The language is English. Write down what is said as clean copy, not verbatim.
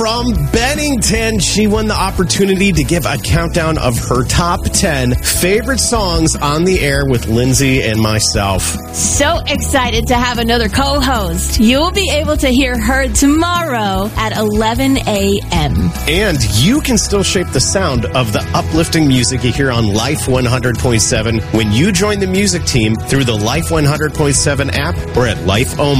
From Bennington, she won the opportunity to give a countdown of her top 10 favorite songs on the air with Lindsay and myself. So excited to have another co-host. You'll be able to hear her tomorrow at 11 a.m. And you can still shape the sound of the uplifting music you hear on Life 100.7 when you join the music team through the Life 100.7 app or at Life Omaha.